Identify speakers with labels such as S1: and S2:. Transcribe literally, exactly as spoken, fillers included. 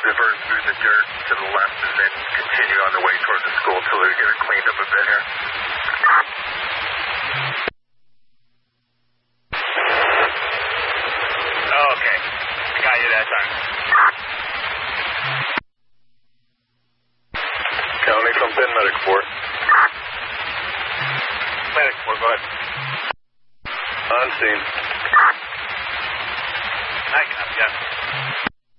S1: divert through the dirt to the left and then continue on the way towards the school till we get it cleaned up a bit here. Oh, okay. I got you that time. County, come in, medic four. Medic four, go ahead. On scene. I can have you.